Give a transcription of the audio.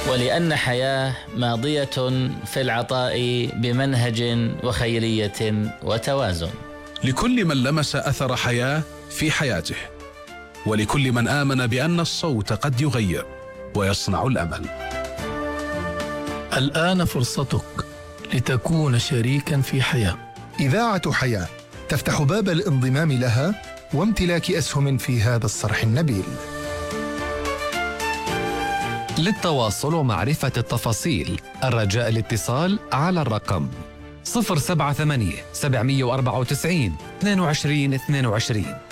ولأن حياة ماضية في العطاء بمنهج وخيرية وتوازن. لكل من لمس أثر حياة في حياته، ولكل من آمن بأن الصوت قد يغير ويصنع الأمل. الآن فرصتك لتكون شريكا في حياة. إذاعة حياة تفتح باب الانضمام لها وامتلاك أسهم في هذا الصرح النبيل. للتواصل ومعرفة التفاصيل الرجاء الاتصال على الرقم 078 794 22 22.